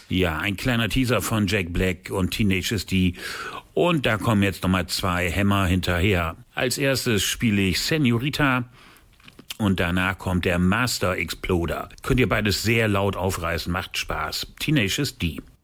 Ja, ein kleiner Teaser von Jack Black und Tenacious D. Und da kommen jetzt nochmal 2 Hämmer hinterher. Als erstes spiele ich Senorita und danach kommt der Master Exploder. Könnt ihr beides sehr laut aufreißen, macht Spaß. Tenacious D.